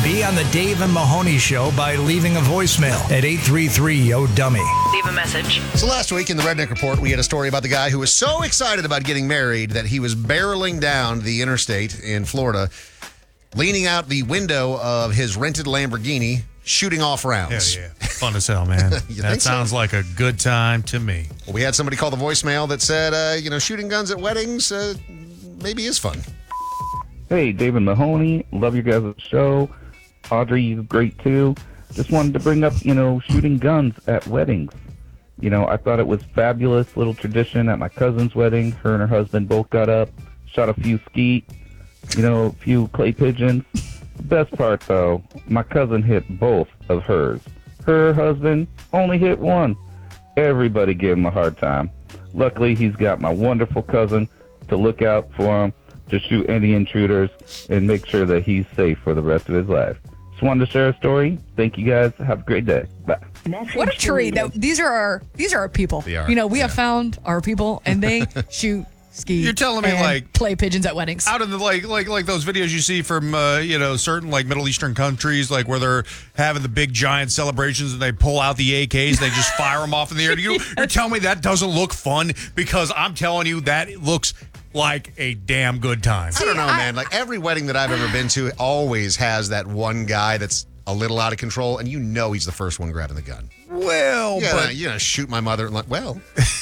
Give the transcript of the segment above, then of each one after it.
Be on the Dave and Mahoney Show by leaving a voicemail at 833-YO-DUMMY. Leave a message. So last week in the Redneck Report, we had a story about the guy who was so excited about getting married that he was barreling down the interstate in Florida, leaning out the window of his rented Lamborghini, shooting off rounds. Hell yeah. Fun as hell, man. That sounds like a good time to me. Well, we had somebody call the voicemail that said, shooting guns at weddings maybe is fun. Hey, David Mahoney. Love you guys' show. Audrey, you're great too. Just wanted to bring up, shooting guns at weddings. I thought it was fabulous little tradition at my cousin's wedding. Her and her husband both got up, shot a few skeet, a few clay pigeons. The best part, though, my cousin hit both of hers. Her husband only hit one. Everybody gave him a hard time. Luckily, he's got my wonderful cousin to look out for him, to shoot any intruders, and make sure that he's safe for the rest of his life. Just wanted to share a story. Thank you guys. Have a great day. Bye. What a treat. These are our people. They are. We have found our people, and they shoot, ski. You're telling me, and play pigeons at weddings. Out in the like those videos you see from certain like Middle Eastern countries, like where they're having the big giant celebrations and they pull out the AKs, they just fire them off in the air. You're telling me that doesn't look fun? Because I'm telling you that it looks like a damn good time. I don't know, man. Like every wedding that I've ever been to always has that one guy that's a little out of control, and he's the first one grabbing the gun. Well, but shoot my mother. Well,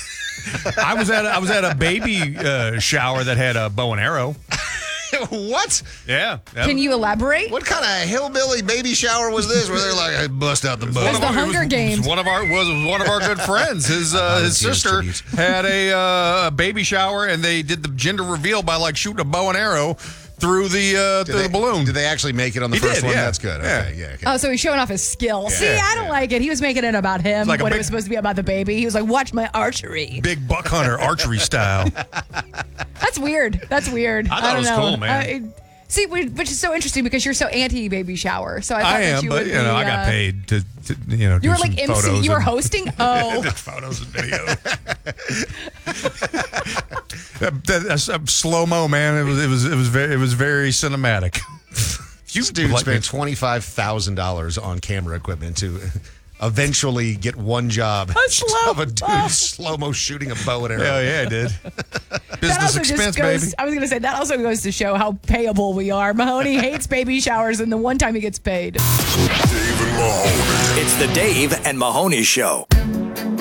I was at a baby shower that had a bow and arrow. What? Yeah. Can you elaborate? What kind of hillbilly baby shower was this? Where they're like, I bust out the bow. It was the Hunger Games. Was one of our good friends. His sister had a baby shower, and they did the gender reveal by like shooting a bow and arrow through the balloon. Did they actually make it on the first one? Yeah. That's good. Okay, yeah. Okay. Oh, so he's showing off his skill. Yeah. See, I don't like it. He was making it about him like when it was supposed to be about the baby. He was like, watch my archery. Big buck hunter archery style. That's weird. I thought it was cool, man. See, which is so interesting because you're so anti-baby shower. So I thought I that am, you but would be, I got paid to you were like some MC. photos. You were hosting. Oh, photos and video. That slow mo, man. It was very cinematic. This dude spent $25,000 on camera equipment to eventually get one job of a dude slow-mo shooting a bow and arrow. Hell yeah, I did. Business expense, baby. I was going to say, that also goes to show how payable we are. Mahoney hates baby showers, and the one time he gets paid. It's the Dave and Mahoney Show.